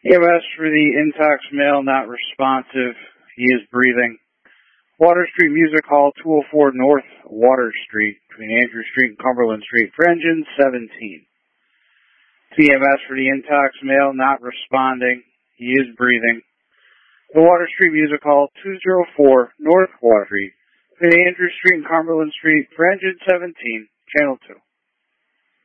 EMS for the intox male, not responsive. He is breathing. Water Street Music Hall, 204 North Water Street, between Andrew Street and Cumberland Street, for engine 17. EMS for the intox male, not responding. He is breathing. The Water Street Music Hall, 204 North Water Street, between Andrew Street and Cumberland Street, for engine 17, channel 2.